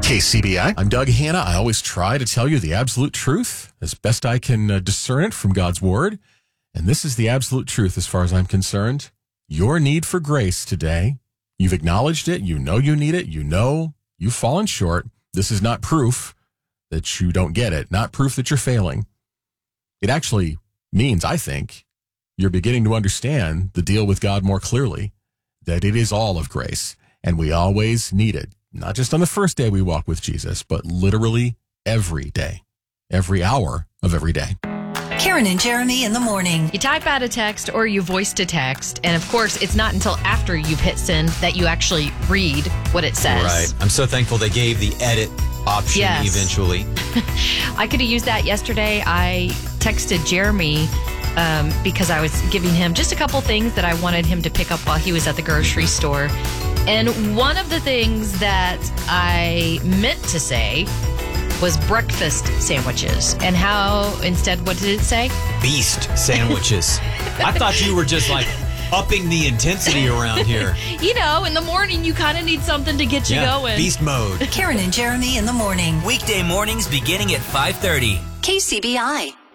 KCBI. I'm Doug Hanna. I always try to tell you the absolute truth as best I can discern it from God's Word. And this is the absolute truth as far as I'm concerned. Your need for grace today, you've acknowledged it. You know you need it. You know you've fallen short. This is not proof that you don't get it, not proof that you're failing. It actually means, I think, you're beginning to understand the deal with God more clearly, that it is all of grace, and we always need it. Not just on the first day we walk with Jesus, but literally every day, every hour of every day. Karen and Jeremy in the morning. You type out a text or you voice to text, and of course, it's not until after you've hit send that you actually read what it says. Right. I'm so thankful they gave the edit option eventually. I could have used that yesterday. I texted Jeremy because I was giving him just a couple things that I wanted him to pick up while he was at the grocery store. And one of the things that I meant to say was breakfast sandwiches. And how, instead, what did it say? Beast sandwiches. I thought you were just like upping the intensity around here. You know, in the morning, you kind of need something to get you going. Beast mode. Karen and Jeremy in the morning. Weekday mornings beginning at 5:30. KCBI.